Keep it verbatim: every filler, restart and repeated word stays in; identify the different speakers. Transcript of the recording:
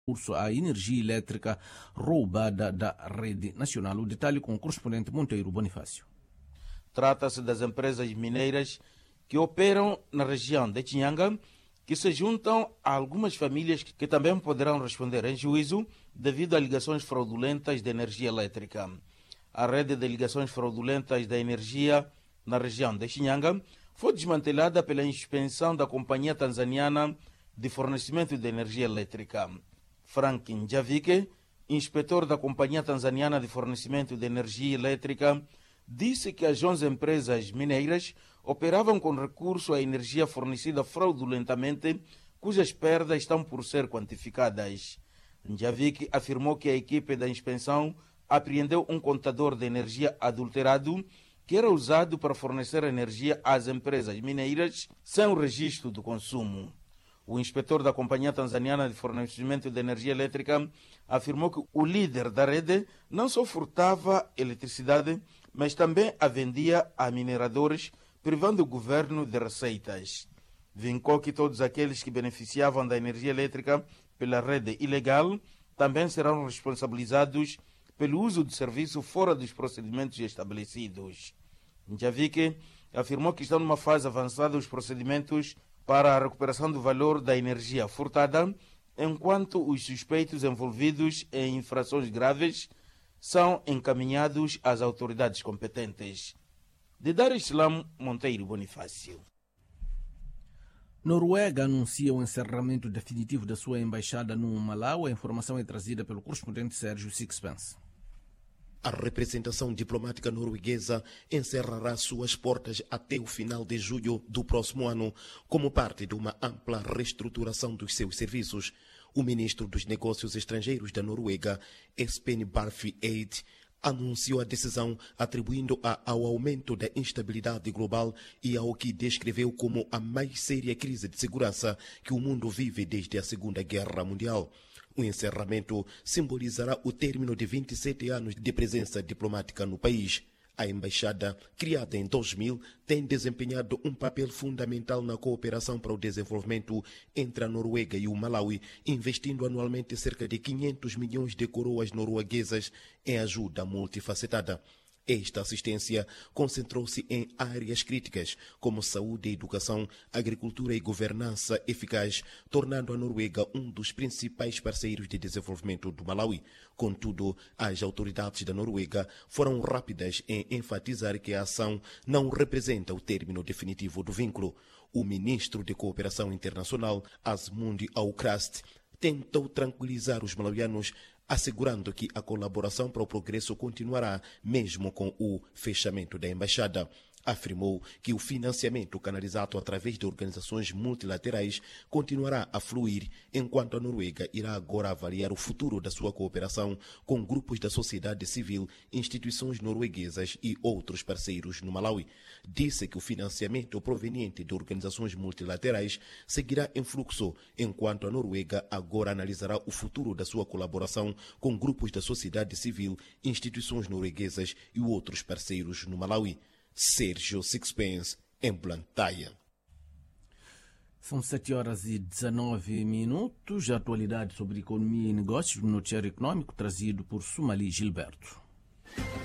Speaker 1: curso à energia elétrica roubada da rede nacional. O detalhe com o correspondente Monteiro Bonifácio.
Speaker 2: Trata-se das empresas mineiras que operam na região de Chinhanga, que se juntam a algumas famílias que também poderão responder em juízo devido a ligações fraudulentas de energia elétrica. A rede de ligações fraudulentas da energia na região de Chinhanga foi desmantelada pela inspeção da Companhia Tanzaniana de Fornecimento de Energia Elétrica. Frank Njavike, inspetor da Companhia Tanzaniana de Fornecimento de Energia Elétrica, disse que as onze empresas mineiras operavam com recurso à energia fornecida fraudulentamente, cujas perdas estão por ser quantificadas. Njavike afirmou que a equipe da inspeção apreendeu um contador de energia adulterado que era usado para fornecer energia às empresas mineiras sem o registro do consumo. O inspetor da Companhia Tanzaniana de Fornecimento de Energia Elétrica afirmou que o líder da rede não só furtava eletricidade, mas também a vendia a mineradores, privando o governo de receitas. Vincou que todos aqueles que beneficiavam da energia elétrica pela rede ilegal também serão responsabilizados pelo uso de serviço fora dos procedimentos estabelecidos. Njavike afirmou que estão numa fase avançada os procedimentos para a recuperação do valor da energia furtada, enquanto os suspeitos envolvidos em infrações graves são encaminhados às autoridades competentes. De Dar es Salaam, Monteiro Bonifácio.
Speaker 1: Noruega anuncia o encerramento definitivo da sua embaixada no Malau. A informação é trazida pelo correspondente Sérgio Sixpence.
Speaker 3: A representação diplomática norueguesa encerrará suas portas até o final de julho do próximo ano, como parte de uma ampla reestruturação dos seus serviços. O ministro dos Negócios Estrangeiros da Noruega, Espen Barth Eide, anunciou a decisão atribuindo-a ao aumento da instabilidade global e ao que descreveu como a mais séria crise de segurança que o mundo vive desde a Segunda Guerra Mundial. O encerramento simbolizará o término de vinte e sete anos de presença diplomática no país. A embaixada, criada em dois mil, tem desempenhado um papel fundamental na cooperação para o desenvolvimento entre a Noruega e o Malawi, investindo anualmente cerca de quinhentos milhões de coroas norueguesas em ajuda multifacetada. Esta assistência concentrou-se em áreas críticas, como saúde e educação, agricultura e governança eficaz, tornando a Noruega um dos principais parceiros de desenvolvimento do Malawi. Contudo, as autoridades da Noruega foram rápidas em enfatizar que a ação não representa o término definitivo do vínculo. O ministro de Cooperação Internacional, Asmund Aukrust, tentou tranquilizar os malauianos, assegurando que a colaboração para o progresso continuará, mesmo com o fechamento da embaixada. Afirmou que o financiamento canalizado através de organizações multilaterais continuará a fluir, enquanto a Noruega irá agora avaliar o futuro da sua cooperação com grupos da sociedade civil, instituições norueguesas e outros parceiros no Malawi. Disse que o financiamento proveniente de organizações multilaterais seguirá em fluxo, enquanto a Noruega agora analisará o futuro da sua colaboração com grupos da sociedade civil, instituições norueguesas e outros parceiros no Malawi. Sérgio Sixpence, em Blantyre.
Speaker 1: São sete horas e dezenove minutos. A atualidade sobre economia e negócios no noticiário econômico trazido por Sumali Gilberto.